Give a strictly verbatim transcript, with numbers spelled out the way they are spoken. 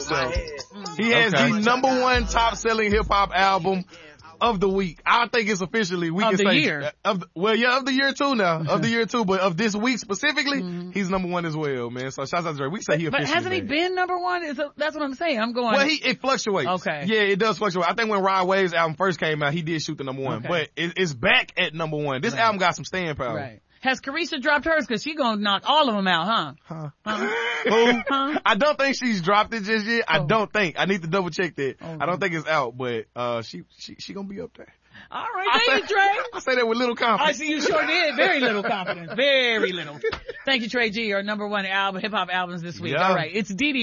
himself. He has okay. the number one top selling hip hop album of the week. I think it's officially we of can the say year. Of the, well, yeah, of the year too now, of the year too, but of this week specifically, mm-hmm. he's number one as well, man. So shout out to Drake. We say but, he officially. But hasn't man. he been number one? Is a, that's what I'm saying. I'm going. Well, he it fluctuates. Okay. Yeah, it does fluctuate. I think when Rod Wave's album first came out, he did shoot the number one, okay. but it, it's back at number one. This right. album got some staying power. Right. Has Carisha dropped hers? Cause she gonna knock all of them out, huh? Huh? huh? Who? Huh? I don't think she's dropped it just yet. I oh. don't think. I need to double check that. Okay. I don't think it's out, but, uh, she, she, she gonna be up there. All right, thank you, Trey. I say that with little confidence. I see you sure did. Very little confidence. Very little. Thank you, Trey G. Our number one album, hip hop albums this week. Yeah. All right. It's Dee Dee.